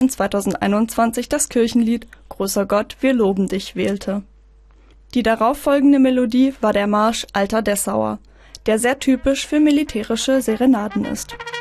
2021 das Kirchenlied »Großer Gott, wir loben dich« wählte. Die darauffolgende Melodie war der Marsch »Alter Dessauer«, der sehr typisch für militärische Serenaden ist.